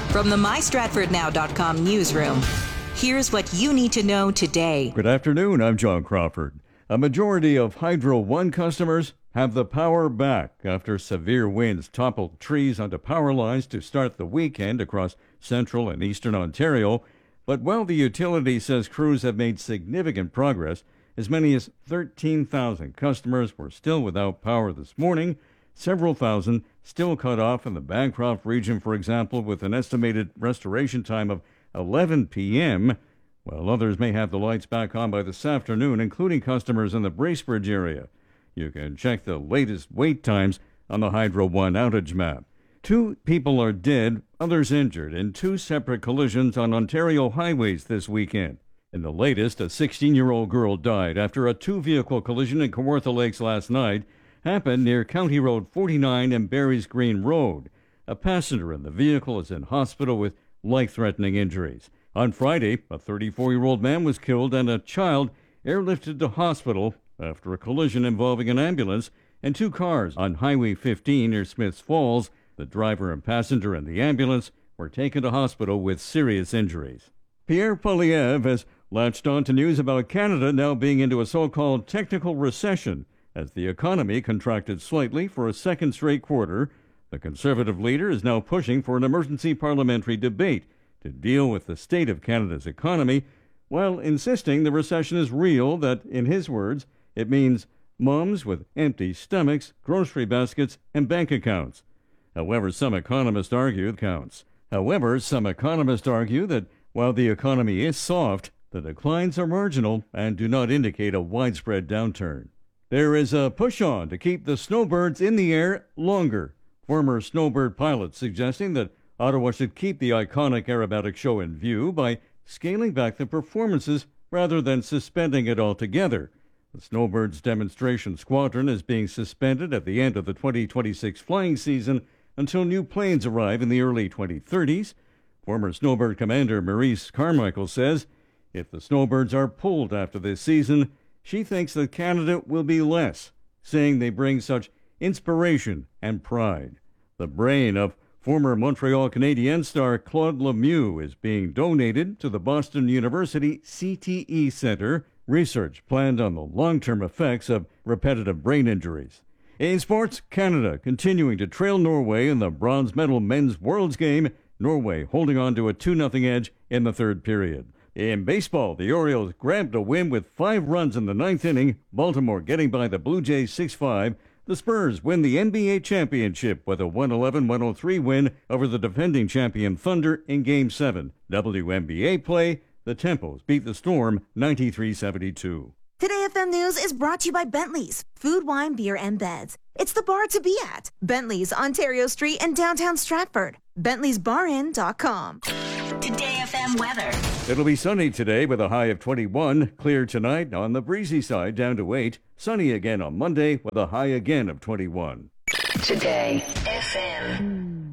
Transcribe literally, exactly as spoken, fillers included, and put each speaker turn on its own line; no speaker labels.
From the my stratford now dot com newsroom, here's what you need to know today.
Good afternoon, I'm John Crawford. A majority of Hydro One customers have the power back after severe winds toppled trees onto power lines to start the weekend across central and eastern Ontario. But while the utility says crews have made significant progress, as many as thirteen thousand customers were still without power this morning. Several thousand still cut off in the Bancroft region, for example, with an estimated restoration time of eleven p.m., while others may have the lights back on by this afternoon, including customers in the Bracebridge area. You can check the latest wait times on the Hydro One outage map. Two people are dead, others injured, in two separate collisions on Ontario highways this weekend. In the latest, a sixteen-year-old girl died after a two-vehicle collision in Kawartha Lakes last night happened near County Road forty-nine and Barry's Green Road. A passenger in the vehicle is in hospital with life-threatening injuries. On Friday, a thirty-four-year-old man was killed and a child airlifted to hospital after a collision involving an ambulance and two cars on Highway fifteen near Smiths Falls. The driver and passenger in the ambulance were taken to hospital with serious injuries. Pierre Poilievre has latched on to news about Canada now being into a so-called technical recession as the economy contracted slightly for a second straight quarter. The Conservative leader is now pushing for an emergency parliamentary debate to deal with the state of Canada's economy, while insisting the recession is real, that, in his words, it means moms with empty stomachs, grocery baskets, and bank accounts. However, some economists argue counts. However, some economists argue that while the economy is soft, the declines are marginal and do not indicate a widespread downturn. There is a push-on to keep the snowbirds in the air longer. Former snowbird pilots suggesting that Ottawa should keep the iconic aerobatic show in view by scaling back the performances rather than suspending it altogether. The Snowbirds demonstration squadron is being suspended at the end of the twenty twenty-six flying season until new planes arrive in the early twenty thirties. Former Snowbird commander Maurice Carmichael says if the Snowbirds are pulled after this season, she thinks that Canada will be less, saying they bring such inspiration and pride. The brain of former Montreal Canadiens star Claude Lemieux is being donated to the Boston University C T E Center, research planned on the long-term effects of repetitive brain injuries. In sports, Canada continuing to trail Norway in the bronze medal men's Worlds game, Norway holding on to a two nothing edge in the third period. In baseball, the Orioles grabbed a win with five runs in the ninth inning, Baltimore getting by the Blue Jays six five. The Spurs win the N B A championship with a one eleven one oh three win over the defending champion Thunder in Game seven. W N B A play, the Tempos beat the Storm ninety-three seventy-two.
Today F M News is brought to you by Bentley's, food, wine, beer, and beds. It's the bar to be at. Bentley's, Ontario Street in downtown Stratford. Bentley's Bar Inn dot com.
Today F M weather.
It'll be sunny today with a high of twenty-one. Clear tonight on the breezy side down to eight. Sunny again on Monday with a high again of twenty-one.
Today F M.